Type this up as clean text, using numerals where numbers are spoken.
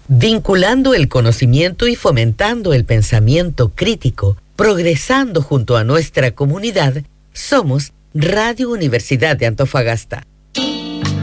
vinculando el conocimiento y fomentando el pensamiento crítico, progresando junto a nuestra comunidad. Somos Radio Universidad de Antofagasta.